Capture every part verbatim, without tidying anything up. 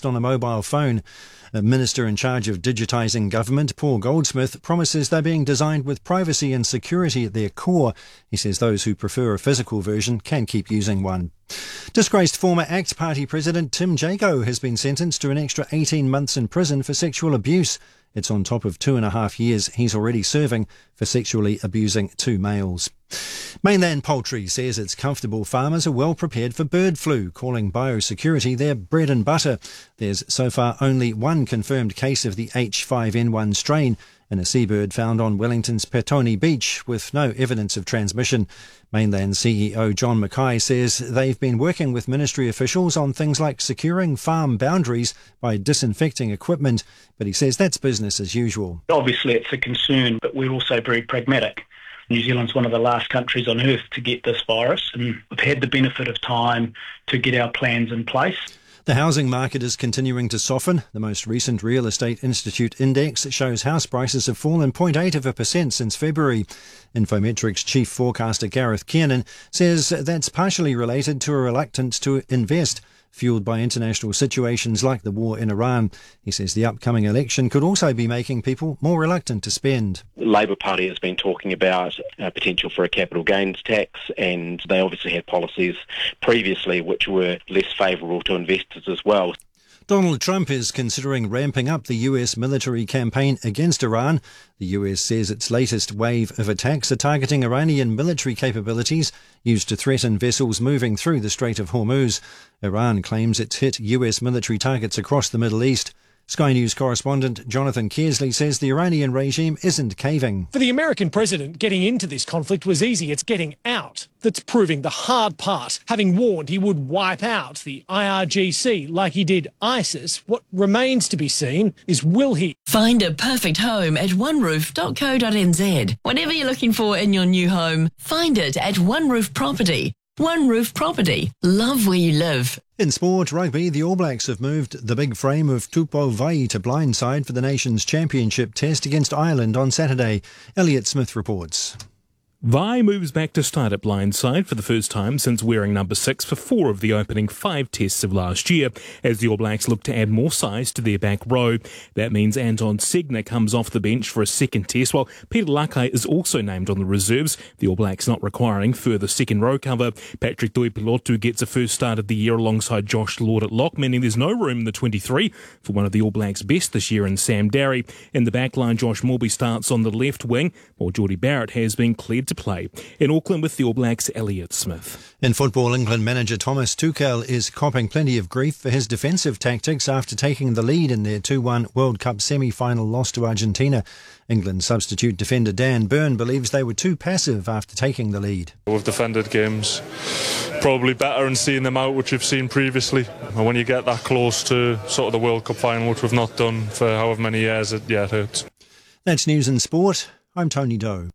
text on a mobile phone. A minister in charge of digitising government, Paul Goldsmith, promises they're being designed with privacy and security at their core. He says those who prefer a physical version can keep using one. Disgraced former ACT Party President Tim Jago has been sentenced to an extra eighteen months in prison for sexual abuse. It's on top of two and a half years he's already serving for sexually abusing two males. Mainland Poultry says its comfortable farmers are well prepared for bird flu, calling biosecurity their bread and butter. There's so far only one confirmed case of the H five N one strain in a seabird found on Wellington's Petone Beach, with no evidence of transmission. Mainland C E O John Mackay says they've been working with ministry officials on things like securing farm boundaries by disinfecting equipment, but he says that's business as usual. Obviously it's a concern, but we're also very pragmatic. New Zealand's one of the last countries on earth to get this virus, and we've had the benefit of time to get our plans in place. The housing market is continuing to soften. The most recent Real Estate Institute index shows house prices have fallen zero point eight of a percent since February. Infometrics chief forecaster Gareth Kiernan says that's partially related to a reluctance to invest, fuelled by international situations like the war in Iran. He says the upcoming election could also be making people more reluctant to spend. The Labour Party has been talking about uh, potential for a capital gains tax, and they obviously had policies previously which were less favourable to investors as well. Donald Trump is considering ramping up the U S military campaign against Iran. The U S says its latest wave of attacks are targeting Iranian military capabilities used to threaten vessels moving through the Strait of Hormuz. Iran claims it's hit U S military targets across the Middle East. Sky News correspondent Jonathan Kearsley says the Iranian regime isn't caving. For the American president, getting into this conflict was easy. It's getting out that's proving the hard part. Having warned he would wipe out the I R G C like he did ISIS, what remains to be seen is will he? Find a perfect home at one roof dot co dot n z. Whatever you're looking for in your new home, find it at One Roof Property. One Roof Property. Love where you live. In sport, rugby, the All Blacks have moved the big frame of Tupou Vaa'i to blindside for the nation's championship test against Ireland on Saturday. Elliot Smith reports. Vaa'i moves back to start at blindside for the first time since wearing number six for four of the opening five tests of last year, as the All Blacks look to add more size to their back row. That means Anton Segner comes off the bench for a second test, while Peter Lakai is also named on the reserves, the All Blacks not requiring further second row cover. Patrick Tuipulotu gets a first start of the year alongside Josh Lord at lock, meaning there's no room in the twenty-three for one of the All Blacks' best this year in Sam Darry. In the back line, Josh Morby starts on the left wing, while Geordie Barrett has been cleared to play. In Auckland with the All Blacks, Elliot Smith. In football, England manager Thomas Tuchel is copping plenty of grief for his defensive tactics after taking the lead in their two one World Cup semi-final loss to Argentina. England substitute defender Dan Burn believes they were too passive after taking the lead. We've defended games probably better and seeing them out, which we've seen previously. And when you get that close to sort of the World Cup final, which we've not done for however many years, it, yeah, it hurts. That's news and sport. I'm Tony Doe.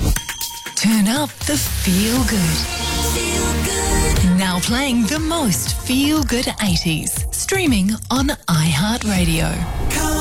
Turn up the feel good. Feel good. Now playing the most feel good eighties. Streaming on iHeartRadio.